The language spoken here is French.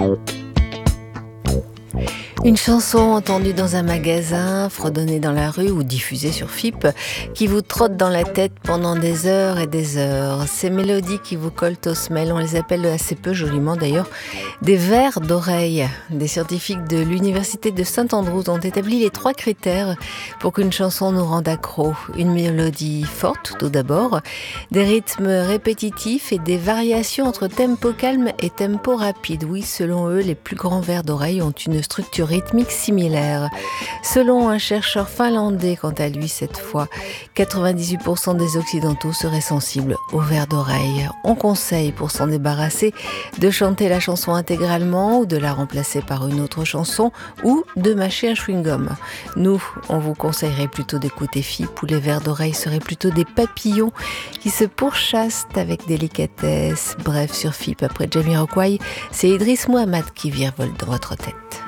Une chanson entendue dans un magasin, fredonnée dans la rue ou diffusée sur FIP, qui vous trotte dans la tête pendant des heures et des heures. Ces mélodies qui vous collent aux semelles, on les appelle assez peu joliment d'ailleurs, des vers d'oreille. Des scientifiques de l'université de Saint-Andrews ont établi les 3 critères pour qu'une chanson nous rende accro. Une mélodie forte tout d'abord, des rythmes répétitifs et des variations entre tempo calme et tempo rapide. Oui, selon eux, les plus grands vers d'oreille ont une structure rythmique similaire. Selon un chercheur finlandais, quant à lui cette fois, 98% des Occidentaux seraient sensibles aux vers d'oreille. On conseille pour s'en débarrasser de chanter la chanson intégralement ou de la remplacer par une autre chanson ou de mâcher un chewing-gum. Nous, on vous conseillerait plutôt d'écouter FIP où les vers d'oreille seraient plutôt des papillons qui se pourchassent avec délicatesse. Bref, sur FIP, après Jamiroquai, c'est Idriss Muhammad qui virevolte dans votre tête.